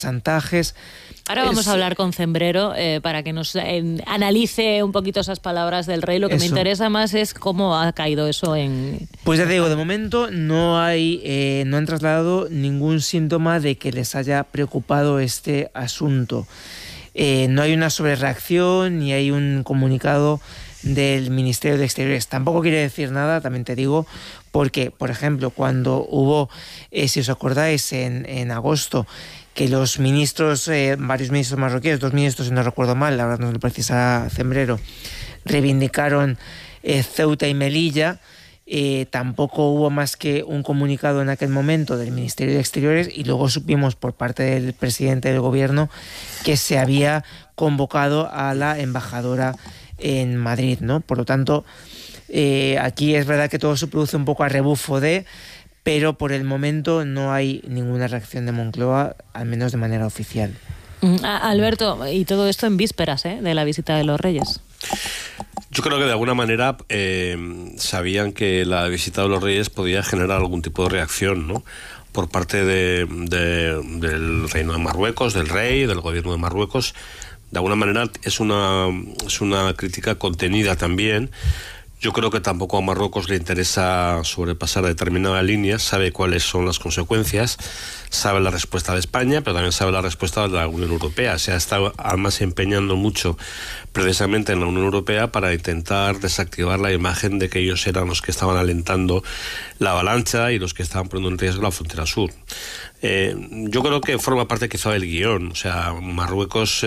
chantajes. Ahora vamos a hablar con Cembrero para que nos analice un poquito esas palabras del rey. Lo que me interesa más es cómo ha caído eso en... Pues ya te digo, de momento no han trasladado ningún síntoma de que les haya preocupado este asunto. No hay una sobrereacción ni hay un comunicado del Ministerio de Exteriores. Tampoco quiere decir nada, también te digo, porque, por ejemplo, cuando hubo, si os acordáis, en agosto, que los ministros, varios ministros marroquíes, 2 ministros, si no recuerdo mal, ahora no lo precisa Cembrero, reivindicaron Ceuta y Melilla, tampoco hubo más que un comunicado en aquel momento del Ministerio de Exteriores, y luego supimos por parte del presidente del gobierno que se había convocado a la embajadora en Madrid, ¿no? Por lo tanto, aquí es verdad que todo se produce un poco a rebufo pero por el momento no hay ninguna reacción de Moncloa, al menos de manera oficial. Alberto, y todo esto en vísperas de la visita de los Reyes. Yo creo que de alguna manera sabían que la visita de los Reyes podía generar algún tipo de reacción, ¿no?, por parte del Reino de Marruecos, del rey, del gobierno de Marruecos. De alguna manera es una crítica contenida también. Yo creo que tampoco a Marruecos le interesa sobrepasar determinada línea, sabe cuáles son las consecuencias, sabe la respuesta de España, pero también sabe la respuesta de la Unión Europea. Se ha estado además empeñando mucho precisamente en la Unión Europea para intentar desactivar la imagen de que ellos eran los que estaban alentando la avalancha y los que estaban poniendo en riesgo la frontera sur. Yo creo que forma parte quizá del guión. O sea, Marruecos...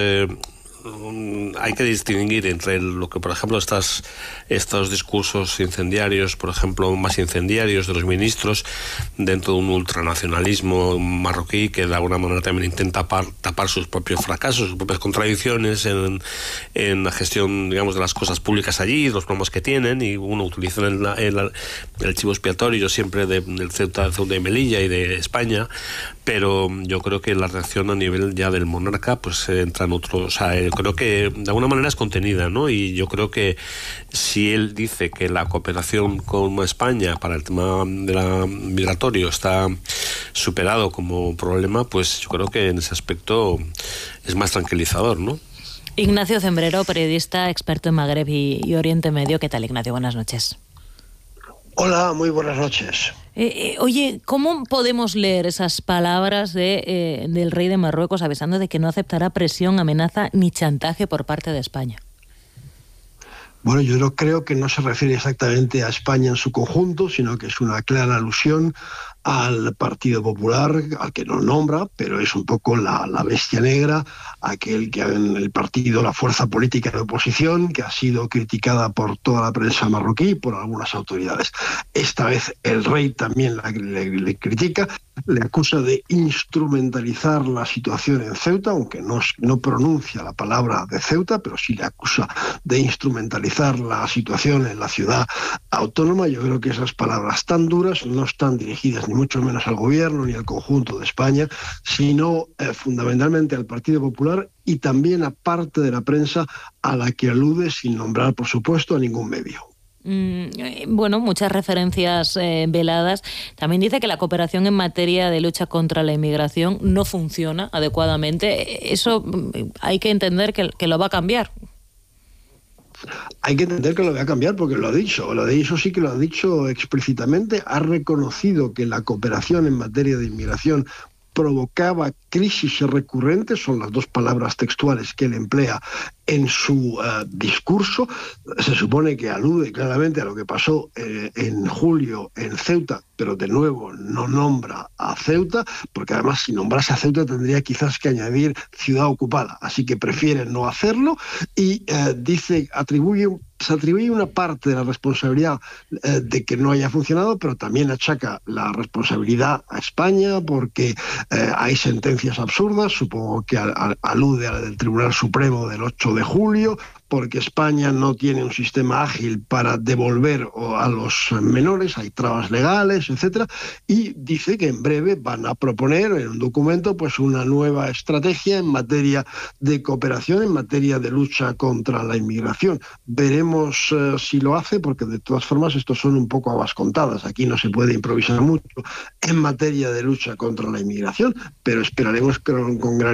hay que distinguir entre lo que, por ejemplo, estos discursos incendiarios, por ejemplo, más incendiarios de los ministros dentro de un ultranacionalismo marroquí que de alguna manera también intenta tapar sus propios fracasos, sus propias contradicciones en la gestión, digamos, de las cosas públicas allí, los problemas que tienen, y uno utiliza el chivo expiatorio siempre del Ceuta y Melilla y de España, pero yo creo que la reacción a nivel ya del monarca pues entra en otro, o sea, creo que de alguna manera es contenida, ¿no? Y yo creo que si él dice que la cooperación con España para el tema migratorio está superado como problema, pues yo creo que en ese aspecto es más tranquilizador, ¿no? Ignacio Cembrero, periodista, experto en Magreb y Oriente Medio. ¿Qué tal, Ignacio? Buenas noches. Hola, muy buenas noches. Oye, ¿cómo podemos leer esas palabras del rey de Marruecos avisando de que no aceptará presión, amenaza ni chantaje por parte de España? Bueno, yo no creo que no se refiere exactamente a España en su conjunto, sino que es una clara alusión al Partido Popular, al que no nombra, pero es un poco la bestia negra, aquel que en el partido, la fuerza política de oposición, que ha sido criticada por toda la prensa marroquí y por algunas autoridades. Esta vez el rey también le critica, le acusa de instrumentalizar la situación en Ceuta, aunque no pronuncia la palabra de Ceuta, pero sí le acusa de instrumentalizar la situación en la ciudad autónoma. Yo creo que esas palabras tan duras no están dirigidas ni mucho menos al gobierno ni al conjunto de España, sino fundamentalmente al Partido Popular y también a parte de la prensa a la que alude sin nombrar, por supuesto, a ningún medio. Bueno, muchas referencias veladas. También dice que la cooperación en materia de lucha contra la inmigración no funciona adecuadamente. Eso hay que entender que lo va a cambiar. Hay que entender que lo va a cambiar porque lo ha dicho sí que lo ha dicho explícitamente, ha reconocido que la cooperación en materia de inmigración provocaba crisis recurrentes, son las 2 palabras textuales que él emplea en su discurso. Se supone que alude claramente a lo que pasó en julio en Ceuta, pero de nuevo no nombra a Ceuta, porque además si nombrase a Ceuta tendría quizás que añadir ciudad ocupada, así que prefiere no hacerlo y se atribuye una parte de la responsabilidad de que no haya funcionado, pero también achaca la responsabilidad a España porque hay sentencias absurdas, supongo que alude a la del Tribunal Supremo del 8 5 de julio, porque España no tiene un sistema ágil para devolver a los menores, hay trabas legales, etcétera, y dice que en breve van a proponer en un documento pues una nueva estrategia en materia de cooperación, en materia de lucha contra la inmigración. Veremos si lo hace, porque de todas formas estos son un poco habas contadas. Aquí no se puede improvisar mucho en materia de lucha contra la inmigración, pero esperaremos con gran